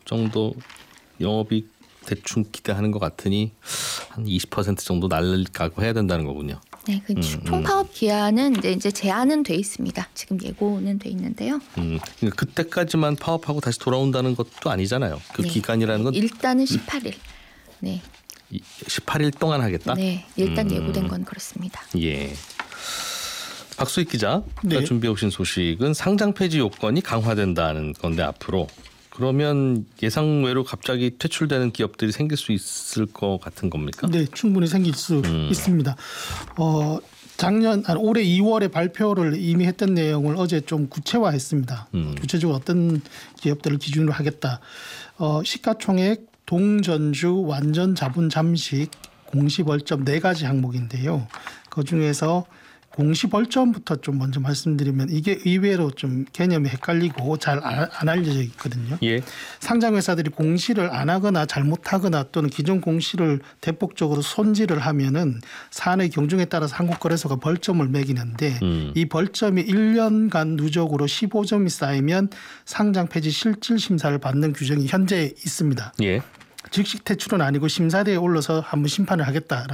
정도 영업이익 대충 기대하는 것 같으니 한 20% 정도 날리고 해야 된다는 거군요. 네, 그 총 파업 기한은 이제 제한은 돼 있습니다. 지금 예고는 돼 있는데요. 그러니까 그때까지만 파업하고 다시 돌아온다는 것도 아니잖아요. 그 네. 기간이라는 건 일단은 18일. 네. 18일 동안 하겠다. 네, 일단 예고된 건 그렇습니다. 예. 박수익 기자가 네. 준비해 오신 소식은 상장 폐지 요건이 강화된다는 건데 앞으로 그러면 예상외로 갑자기 퇴출되는 기업들이 생길 수 있을 것 같은 겁니까? 네, 충분히 생길 수 있습니다. 올해 2월에 발표를 이미 했던 내용을 어제 좀 구체화했습니다. 구체적으로 어떤 기업들을 기준으로 하겠다. 시가총액, 동전주, 완전 자본 잠식, 공시벌점 4가지 항목인데요. 그중에서 공시벌점부터 좀 먼저 말씀드리면 이게 의외로 좀 개념이 헷갈리고 잘 안 알려져 있거든요. 예. 상장회사들이 공시를 안 하거나 잘못하거나 또는 기존 공시를 대폭적으로 손질을 하면은 사안의 경중에 따라서 한국거래소가 벌점을 매기는데 이 벌점이 1년간 누적으로 15점이 쌓이면 상장 폐지 실질 심사를 받는 규정이 현재 있습니다. 예. 즉시 퇴출은 아니고 심사대에 올라서 한번 심판을 하겠다라는